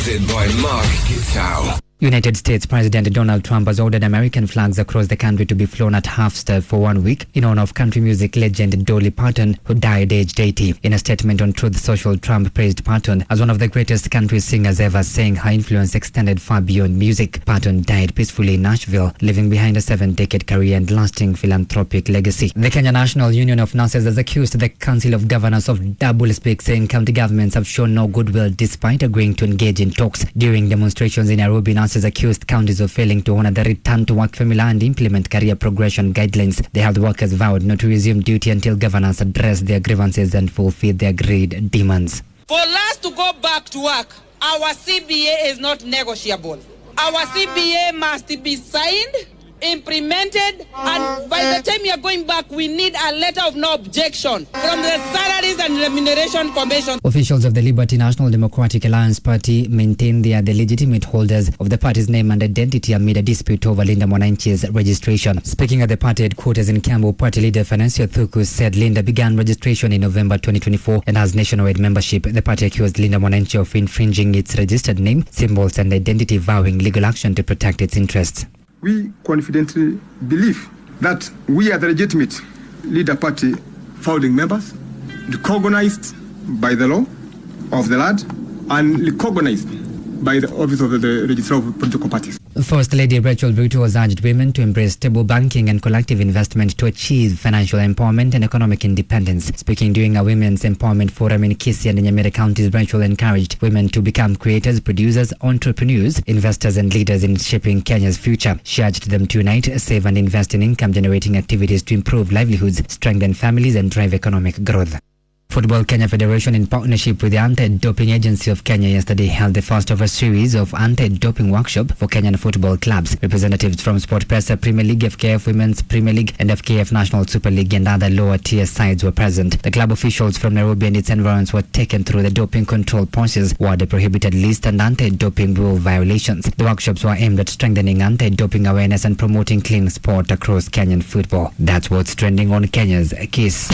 Hosted by Mark Gitau. United States President Donald Trump has ordered American flags across the country to be flown at half-staff for 1 week in honor of country music legend Dolly Parton, who died aged 80. In a statement on Truth Social, Trump praised Parton as one of the greatest country singers ever, saying her influence extended far beyond music. Parton died peacefully in Nashville, leaving behind a 7-decade career and lasting philanthropic legacy. The Kenya National Union of Nurses has accused the Council of Governors of doublespeak, saying county governments have shown no goodwill despite agreeing to engage in talks. During demonstrations in Nairobi, nurses accused counties of failing to honor the return to work formula and implement career progression guidelines. The health workers vowed not to resume duty until governors address their grievances and fulfill their agreed demands. For us to go back to work, our CBA is not negotiable. Our CBA must be signed, implemented, and by the time we are going back, we need a letter of no objection from the Salaries and Remuneration Commission. Officials of the Liberty National Democratic Alliance Party maintain they are the legitimate holders of the party's name and identity amid a dispute over Linda Mwananchi's registration. Speaking at the party headquarters in Kiambu, party leader Financio Thuku said Linda began registration in November 2024 and has nationwide membership. The party accused Linda Mwananchi of infringing its registered name, symbols and identity, vowing legal action to protect its interests. We confidently believe that we are the legitimate leader party founding members, recognized by the law of the land and recognized by the office of the Registrar of Political Parties. First Lady Rachel Ruto has urged women to embrace stable banking and collective investment to achieve financial empowerment and economic independence. Speaking during a women's empowerment forum in Kisii and Nyamira counties, Rachel encouraged women to become creators, producers, entrepreneurs, investors and leaders in shaping Kenya's future. She urged them to unite, save and invest in income-generating activities to improve livelihoods, strengthen families and drive economic growth. Football Kenya Federation, in partnership with the Anti-Doping Agency of Kenya, yesterday held the first of a series of anti-doping workshop for Kenyan football clubs. Representatives from SportPesa Premier League, FKF Women's Premier League and FKF National Super League and other lower tier sides were present. The club officials from Nairobi and its environs were taken through the doping control process, the prohibited list and anti-doping rule violations. The workshops were aimed at strengthening anti-doping awareness and promoting clean sport across Kenyan football. That's what's trending on Kenya's Kiss.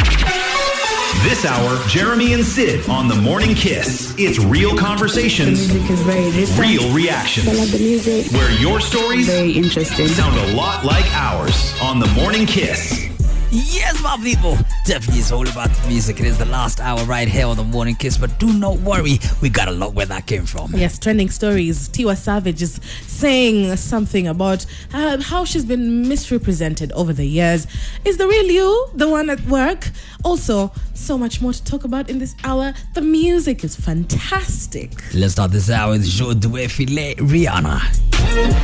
This hour, Jeremy and Sid on The Morning Kiss. It's real conversations, the music is very different. real reactions. I love the music. Where your stories Very interesting. sound a lot like ours on The Morning Kiss. Yes, my people. Definitely it's all about the music. It is the last hour right here on The Morning Kiss. But do not worry. We got a lot where that came from. Yes, trending stories. Tiwa Savage is saying something about how she's been misrepresented over the years. Is the real you the one at work? Also, so much more to talk about in this hour. The music is fantastic. Let's start this hour with Joe Duefile, Rihanna.